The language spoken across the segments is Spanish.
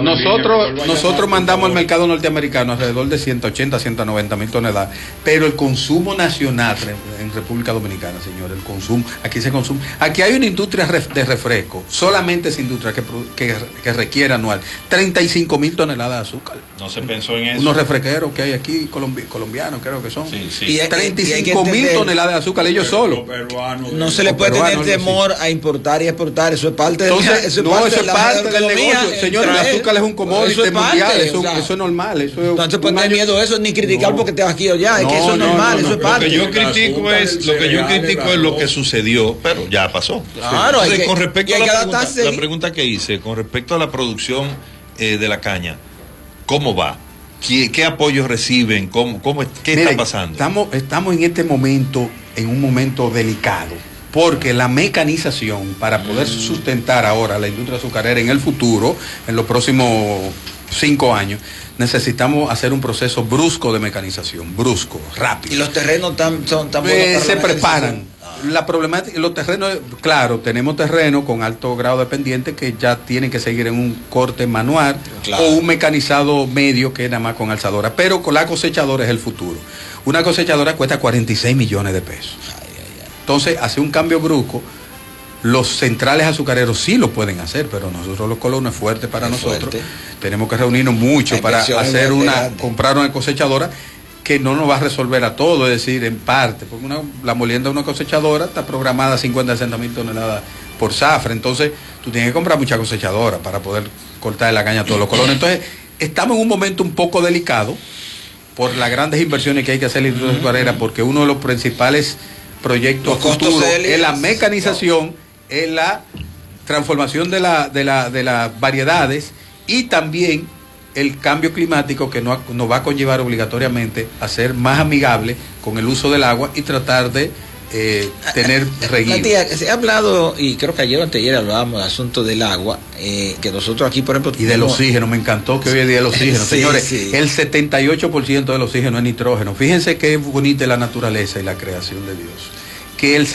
nosotros mandamos al mercado norteamericano alrededor de 180 a 190 mil toneladas, pero el consumo nacional en República Dominicana, señor, el consumo, aquí se consume, aquí hay una industria de refresco, solamente esa industria que requiere anual 35 mil toneladas de azúcar. No se pensó en eso. Unos refresqueros que hay aquí, colombianos creo que son. Sí. Y 35 mil toneladas de azúcar ellos solos. No se le puede tener temor a importar y exportar, eso es parte de del negocio. Señor, el azúcar es un commodity mundial, eso es normal. Eso no se puede tener miedo a eso ni criticar porque te vas aquí o allá, es que eso es normal, eso es parte. Lo que yo critico es lo que sucedió, pero ya pasó. Claro, entonces, con respecto a la pregunta que hice, con respecto a la producción de la caña, ¿cómo va? ¿Qué apoyos reciben? ¿Qué está pasando? Estamos en este momento, en un momento delicado, porque la mecanización para poder sustentar ahora la industria azucarera en el futuro, en los próximos 5 años, necesitamos hacer un proceso brusco de mecanización, rápido. ¿Y los terrenos son tan buenos? Se preparan. La problemática, los terrenos, claro, tenemos terrenos con alto grado de pendiente que ya tienen que seguir en un corte manual o un mecanizado medio que es nada más con alzadora, pero con la cosechadora es el futuro. Una cosechadora cuesta 46 millones de pesos. Entonces, hacer un cambio brusco, los centrales azucareros sí lo pueden hacer, pero nosotros los colonos es fuerte para nosotros. Tenemos que reunirnos mucho para hacer comprar una cosechadora que no nos va a resolver a todo, es decir, en parte, porque la molienda de una cosechadora está programada a 50 a 60 mil toneladas por zafra, entonces tú tienes que comprar mucha cosechadora para poder cortar la caña a todos los colonos. Entonces, estamos en un momento un poco delicado por las grandes inversiones que hay que hacer en la industria azucarera, porque uno de los principales proyectos futuros es la mecanización, es la transformación de las variedades y también el cambio climático que nos va a conllevar obligatoriamente a ser más amigable con el uso del agua y tratar de tener reguío. Matías, se ha hablado, y creo que ayer o anteayer hablábamos del asunto del agua, que nosotros aquí, por ejemplo... Y del oxígeno, me encantó que hoy es día del oxígeno. Señores, el 78% del oxígeno es nitrógeno. Fíjense qué bonita es la naturaleza y la creación de Dios. Que el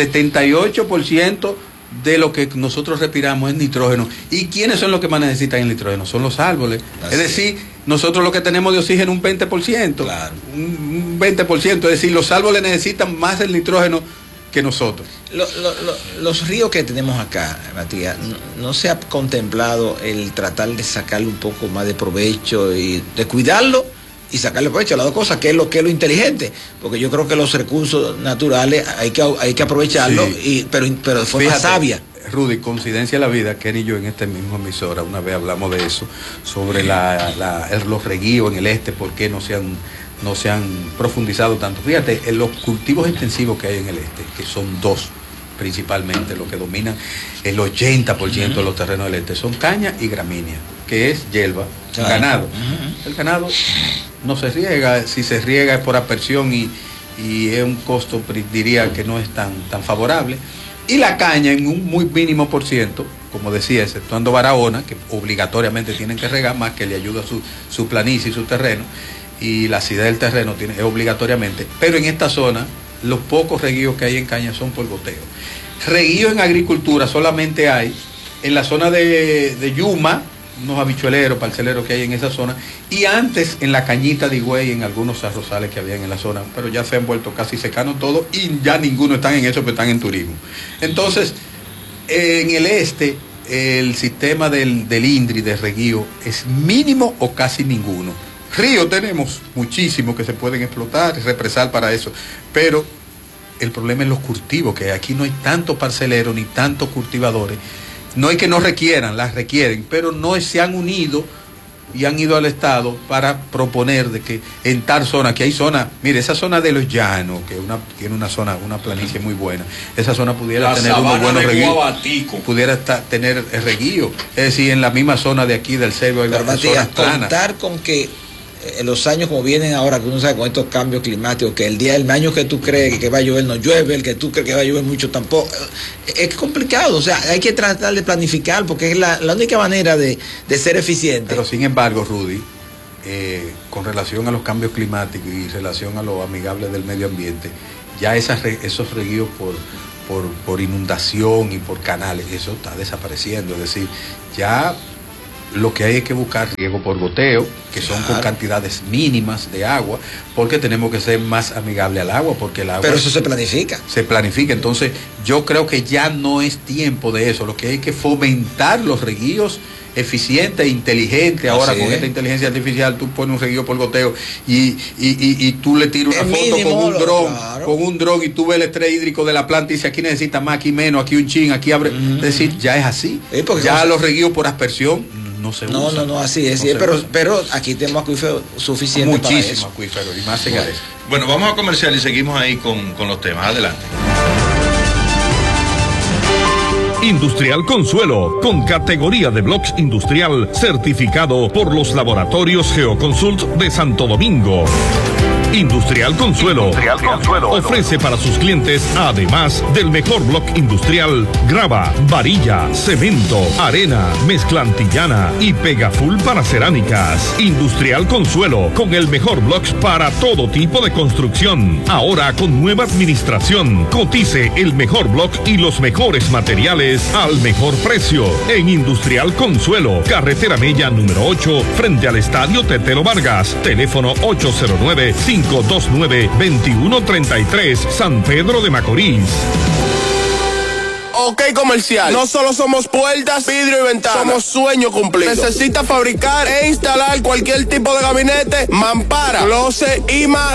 78% de lo que nosotros respiramos es nitrógeno. ¿Y quiénes son los que más necesitan el nitrógeno? Son los árboles. Es decir, nosotros lo que tenemos de oxígeno un 20%. Claro. Un 20%. Es decir, los árboles necesitan más el nitrógeno que nosotros. Los ríos que tenemos acá, Matías, no se ha contemplado el tratar de sacarle un poco más de provecho y de cuidarlo y sacarle provecho a las dos cosas, que es lo inteligente, porque yo creo que los recursos naturales hay que aprovecharlos, sí. pero de forma sabia. Rudy, coincidencia de la vida, Ken y yo en este mismo emisora una vez hablamos de eso, sobre los reguíos en el este, por qué no se han profundizado tanto. Fíjate, en los cultivos extensivos que hay en el este, que son 2 principalmente, lo que dominan el 80% de los terrenos del este, son caña y gramínea, que es hierba, ganado. El ganado no se riega, si se riega es por aspersión y es un costo, diría que no es tan favorable. Y la caña en un muy mínimo por ciento, como decía, exceptuando Barahona, que obligatoriamente tienen que regar más, que le ayuda su planicie y su terreno, y la acidez del terreno es obligatoriamente. Pero en esta zona, los pocos reguíos que hay en caña son por goteo. Reguío en agricultura solamente hay en la zona de Yuma, unos habichueleros, parceleros que hay en esa zona, y antes en la Cañita de Higüey, en algunos arrozales que habían en la zona, pero ya se han vuelto casi secanos todos y ya ninguno están en eso, pero están en turismo. Entonces, en el este, el sistema del INDRI de reguío es mínimo o casi ninguno. Ríos tenemos muchísimos que se pueden explotar y represar para eso, pero el problema es los cultivos, que aquí no hay tantos parceleros ni tantos cultivadores. No es que no requieran, las requieren, pero no se han unido y han ido al Estado para proponer de que en tal zona, que hay zona, mire, esa zona de los llanos, que tiene una planicie muy buena, esa zona pudiera tener unos buenos reguíos, pudiera tener reguío, es decir, en la misma zona de aquí del Cerro hay zonas planas. Contar con que en los años como vienen ahora, que uno sabe con estos cambios climáticos, que el año que tú crees que va a llover no llueve, el que tú crees que va a llover mucho tampoco, es complicado, o sea, hay que tratar de planificar porque es la única manera de ser eficiente. Pero sin embargo, Rudy, con relación a los cambios climáticos y relación a lo amigable del medio ambiente, ya esos reguíos por inundación y por canales, eso está desapareciendo, es decir, ya lo que hay es que buscar riego por goteo, que son con cantidades mínimas de agua, porque tenemos que ser más amigable al agua, porque el agua... Pero eso se planifica. Se planifica, entonces yo creo que ya no es tiempo de eso, lo que hay que fomentar los reguíos eficiente e inteligente. Ahora con esta inteligencia artificial tú pones un reguío por goteo y tú le tiras una foto con un dron y tú ves el estrés hídrico de la planta y dices aquí necesita más, aquí menos, aquí un chin, aquí abre. Es decir, ya es así. Ya los reguíos por aspersión no se usan. No, así es. Pero aquí tenemos acuíferos suficientes para eso. Muchísimos acuíferos y más en el este. Bueno, vamos a comercial y seguimos ahí con los temas. Adelante. Industrial Consuelo, con categoría de blocks industrial, certificado por los laboratorios Geoconsult de Santo Domingo. Industrial Consuelo ofrece para sus clientes, además del mejor block industrial, grava, varilla, cemento, arena, mezcla antillana y pegaful para cerámicas. Industrial Consuelo, con el mejor blocks para todo tipo de construcción. Ahora con nueva administración. Cotice el mejor block y los mejores materiales al mejor precio. En Industrial Consuelo, carretera Mella número 8, frente al Estadio Tetelo Vargas. Teléfono 809-529-2133, San Pedro de Macorís. OK Comercial. No solo somos puertas, vidrio y ventanas. Somos sueño cumplido. Necesita fabricar e instalar cualquier tipo de gabinete, mampara, closet y más.